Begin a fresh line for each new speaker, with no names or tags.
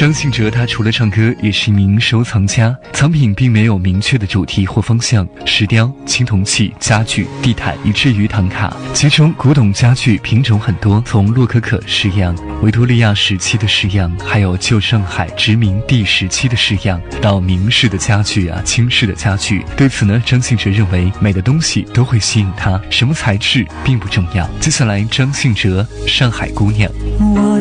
张信哲他除了唱歌，也是一名收藏家，藏品并没有明确的主题或方向，石雕、青铜器、家具、地毯，以至于唐卡，其中古董家具品种很多，从洛可可式样、维多利亚时期的式样，还有旧上海殖民地时期的式样，到明式的家具清式的家具。对此呢，张信哲认为美的东西都会吸引他，什么材质并不重要。接下来，张信哲《上海姑娘》。
我